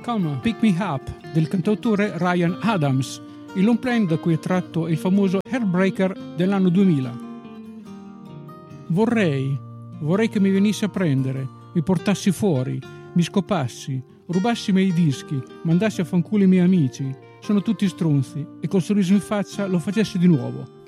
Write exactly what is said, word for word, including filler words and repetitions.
Come Pick Me Up del cantautore Ryan Adams, il long play da cui è tratto il famoso Heartbreaker dell'anno duemila. Vorrei, vorrei che mi venisse a prendere, mi portassi fuori, mi scopassi, rubassi i miei dischi, mandassi a fanculo i miei amici, sono tutti stronzi, e col sorriso in faccia lo facessi di nuovo.